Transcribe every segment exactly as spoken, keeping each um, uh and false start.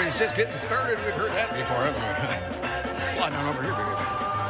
party's just getting started. We've heard that before, haven't we? Slide on over here, dude.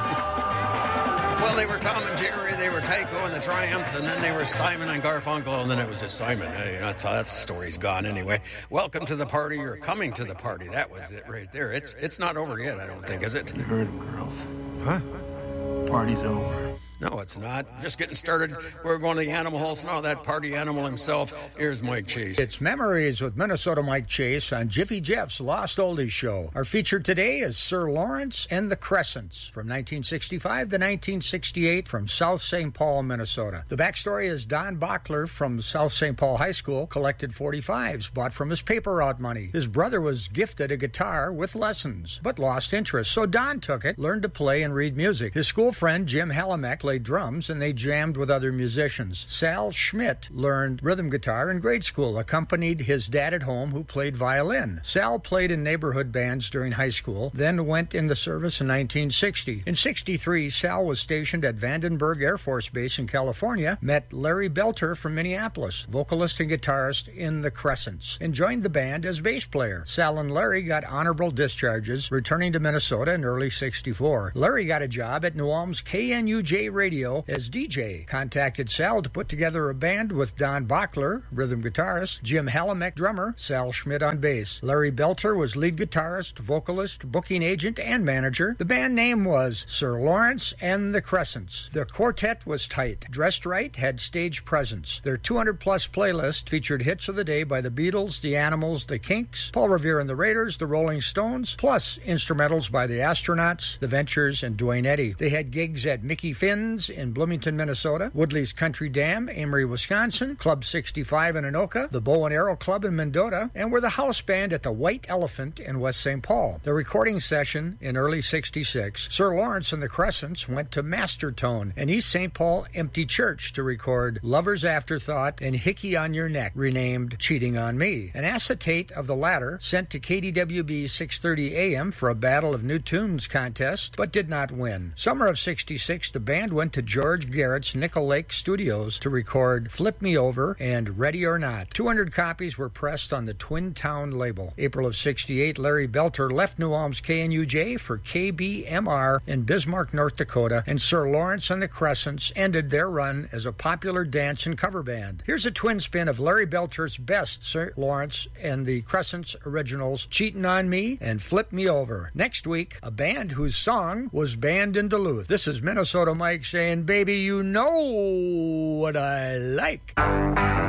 Well, they were Tom and Jerry, they were Tycho and the Triumphs, and then they were Simon and Garfunkel, and then it was just Simon. Hey, that's how that story's gone anyway. Welcome to the party, or coming to the party. That was it right there. It's it's not over yet, I don't think, is it? You heard them, girls. Huh? Party's over. No, it's not. Just getting started. We're going to the Animal House now. That party animal himself. Here's Mike Chase. It's Memories with Minnesota Mike Chase on Jiffy Jeff's Lost Oldies Show. Our feature today is Sir Lawrence and the Crescents from nineteen sixty-five to nineteen sixty-eight from South Saint Paul, Minnesota. The backstory is Don Bachler from South Saint Paul High School collected forty-fives bought from his paper route money. His brother was gifted a guitar with lessons, but lost interest, so Don took it, learned to play and read music. His school friend Jim Halamek played drums, and they jammed with other musicians. Sal Schmidt learned rhythm guitar in grade school, accompanied his dad at home, who played violin. Sal played in neighborhood bands during high school, then went into service in nineteen sixty. In sixty-three, Sal was stationed at Vandenberg Air Force Base in California, met Larry Belter from Minneapolis, vocalist and guitarist in the Crescents, and joined the band as bass player. Sal and Larry got honorable discharges, returning to Minnesota in early sixty-four. Larry got a job at New Ulm's K N U J Radio as D J, contacted Sal to put together a band with Don Bachler, rhythm guitarist, Jim Halamek, drummer, Sal Schmidt on bass. Larry Belter was lead guitarist, vocalist, booking agent, and manager. The band name was Sir Lawrence and the Crescents. Their quartet was tight, dressed right, had stage presence. Their two hundred plus playlist featured hits of the day by the Beatles, the Animals, the Kinks, Paul Revere and the Raiders, the Rolling Stones, plus instrumentals by the Astronauts, the Ventures, and Duane Eddy. They had gigs at Mickey Finn's in Bloomington, Minnesota, Woodley's Country Dam, Amory, Wisconsin, Club sixty-five in Anoka, the Bow and Arrow Club in Mendota, and were the house band at the White Elephant in West Saint Paul. The recording session in early sixty-six, Sir Lawrence and the Crescents went to Mastertone, an East Saint Paul empty church, to record Lover's Afterthought and Hickey on Your Neck, renamed Cheating on Me. An acetate of the latter sent to K D W B six thirty A M for a Battle of New Tunes contest, but did not win. Summer of sixty-six, the band went to George Garrett's Nickel Lake Studios to record Flip Me Over and Ready or Not. two hundred copies were pressed on the Twin Town label. April of sixty-eight, Larry Belter left New Ulm's K N U J for K B M R in Bismarck, North Dakota, and Sir Lawrence and the Crescents ended their run as a popular dance and cover band. Here's a twin spin of Larry Belter's best Sir Lawrence and the Crescents originals, Cheatin' on Me and Flip Me Over. Next week, a band whose song was banned in Duluth. This is Minnesota Mike saying, baby, you know what I like.